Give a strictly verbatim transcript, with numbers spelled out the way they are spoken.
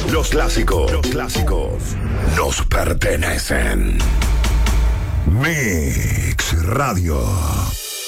Los clásicos, los clásicos nos pertenecen. Mix Radio.